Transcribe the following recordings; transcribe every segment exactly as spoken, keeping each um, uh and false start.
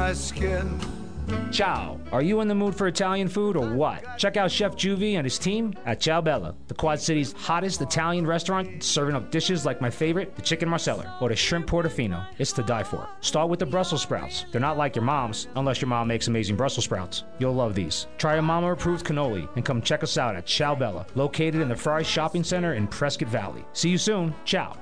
my skin. Ciao. Are you in the mood for Italian food or what? Check out Chef Juvie and his team at Ciao Bella, the Quad City's hottest Italian restaurant, serving up dishes like my favorite, the chicken marsala, or the shrimp portofino. It's to die for. Start with the Brussels sprouts. They're not like your mom's, unless your mom makes amazing Brussels sprouts. You'll love these. Try a mama-approved cannoli and come check us out at Ciao Bella, located in the Fry Shopping Center in Prescott Valley. See you soon. Ciao.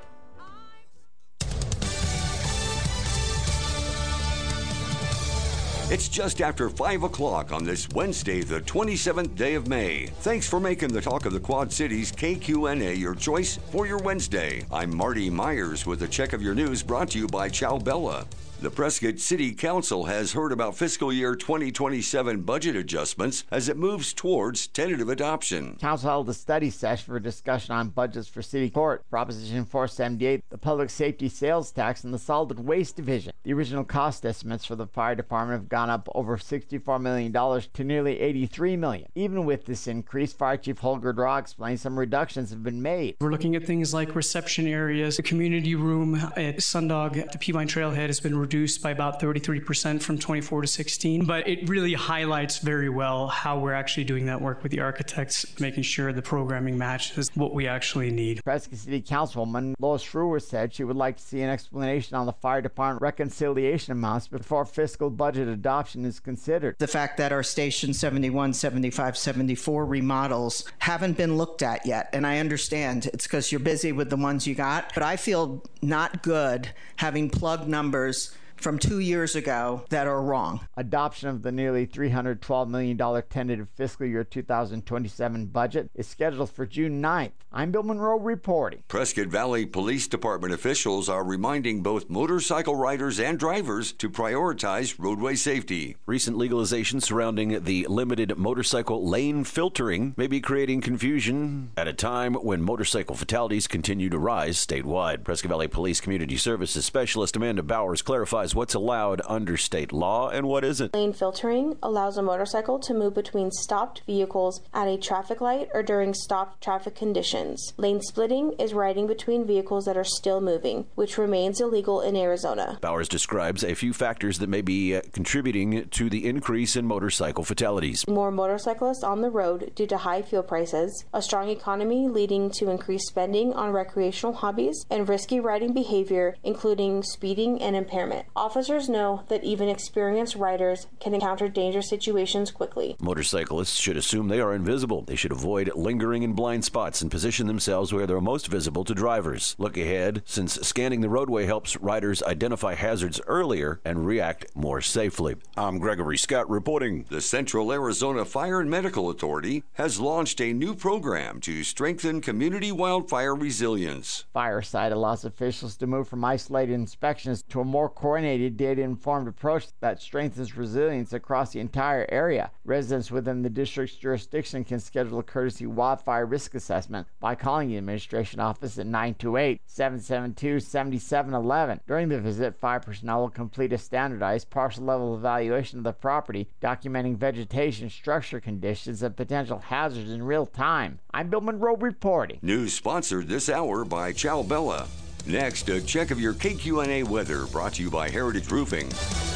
It's just after five o'clock on this Wednesday, the twenty-seventh day of May. Thanks for making the Talk of the Quad Cities K Q N A your choice for your Wednesday. I'm Marty Myers with a check of your news brought to you by Ciao Bella. The Prescott City Council has heard about fiscal year twenty twenty-seven budget adjustments as it moves towards tentative adoption. Council held a study session for discussion on budgets for City Court, Proposition four seventy-eight, the Public Safety Sales Tax, and the Solid Waste Division. The original cost estimates for the fire department have gone up over sixty-four million dollars to nearly eighty-three million dollars. Even with this increase, Fire Chief Holger Draw explains some reductions have been made. We're looking at things like reception areas. The community room at Sundog at the Peavine Trailhead has been reduced by about thirty-three percent from twenty-four to sixteen, but it really highlights very well how we're actually doing that work with the architects, making sure the programming matches what we actually need. Prescott City Councilwoman Lois Schrewer said she would like to see an explanation on the fire department reconciliation amounts before fiscal budget adoption is considered. The fact that our Station seventy-one, seventy-five, seventy-four remodels haven't been looked at yet, and I understand it's because you're busy with the ones you got, but I feel not good having plugged numbers from two years ago that are wrong. Adoption of the nearly three hundred twelve million dollars tentative fiscal year two thousand twenty-seven budget is scheduled for June ninth. I'm Bill Monroe reporting. Prescott Valley Police Department officials are reminding both motorcycle riders and drivers to prioritize roadway safety. Recent legalization surrounding the limited motorcycle lane filtering may be creating confusion at a time when motorcycle fatalities continue to rise statewide. Prescott Valley Police Community Services Specialist Amanda Bowers clarifies what's allowed under state law and what isn't. Lane filtering allows a motorcycle to move between stopped vehicles at a traffic light or during stopped traffic conditions. Lane splitting is riding between vehicles that are still moving, which remains illegal in Arizona. Bowers describes a few factors that may be uh, contributing to the increase in motorcycle fatalities. More motorcyclists on the road due to high fuel prices, a strong economy leading to increased spending on recreational hobbies, and risky riding behavior, including speeding and impairment. Officers know that even experienced riders can encounter dangerous situations quickly. Motorcyclists should assume they are invisible. They should avoid lingering in blind spots and position themselves where they're most visible to drivers. Look ahead, since scanning the roadway helps riders identify hazards earlier and react more safely. I'm Gregory Scott reporting. The Central Arizona Fire and Medical Authority has launched a new program to strengthen community wildfire resilience. Fireside allows officials to move from isolated inspections to a more coordinated, data-informed approach that strengthens resilience across the entire area. Residents within the district's jurisdiction can schedule a courtesy wildfire risk assessment by calling the administration office at nine two eight, seven seven two, seven seven one one. During the visit, fire personnel will complete a standardized partial level evaluation of the property, documenting vegetation, structure conditions, and potential hazards in real time. I'm Bill Monroe reporting. News sponsored this hour by Ciao Bella. Next, a check of your K Q N A weather brought to you by Heritage Roofing.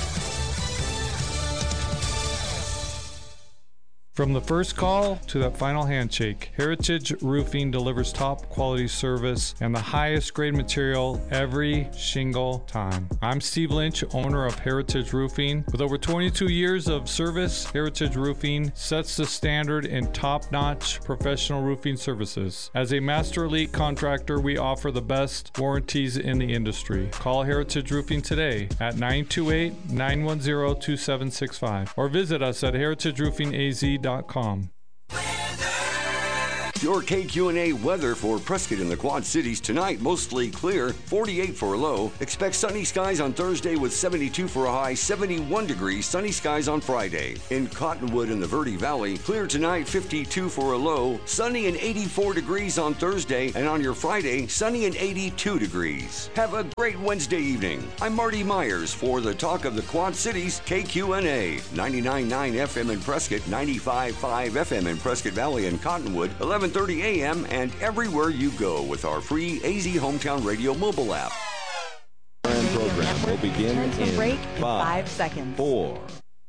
From the first call to that final handshake, Heritage Roofing delivers top quality service and the highest grade material every single time. I'm Steve Lynch, owner of Heritage Roofing. With over twenty-two years of service, Heritage Roofing sets the standard in top-notch professional roofing services. As a Master Elite contractor, we offer the best warranties in the industry. Call Heritage Roofing today at nine two eight, nine one zero, two seven six five or visit us at heritage roofing a z dot com. Your K Q N A weather for Prescott and the Quad Cities tonight, mostly clear, forty-eight for a low. Expect sunny skies on Thursday with seventy-two for a high, seventy-one degrees, sunny skies on Friday. In Cottonwood and the Verde Valley, clear tonight, fifty-two for a low, sunny and eighty-four degrees on Thursday, and on your Friday, sunny and eighty-two degrees. Have a great Wednesday evening. I'm Marty Myers for the Talk of the Quad Cities, K Q N A, ninety-nine point nine F M in Prescott, ninety-five point five F M in Prescott Valley and Cottonwood, eleven thirty A M and everywhere you go with our free A Z Hometown Radio mobile app. program will begin in break five, in five seconds. four.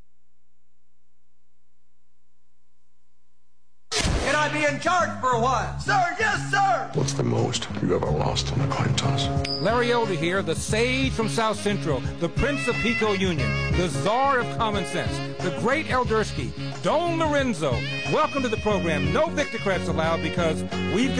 Can I be in charge for a while? Sir, yes, sir! What's the most you ever lost on a coin toss? Larry Elder here, the sage from South Central, the Prince of Pico Union, the czar of common sense, the great Eldersky, Don Lorenzo. Welcome to the program. No Victocrats allowed because we've got